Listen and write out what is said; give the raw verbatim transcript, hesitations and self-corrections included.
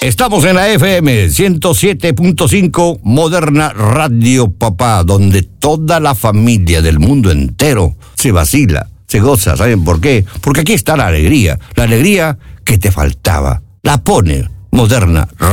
Estamos en la F M ciento siete punto cinco Moderna Radio Papá, donde toda la familia del mundo entero se vacila, se goza. ¿Saben por qué? Porque aquí está la alegría, la alegría que te faltaba. La pone Moderna Radio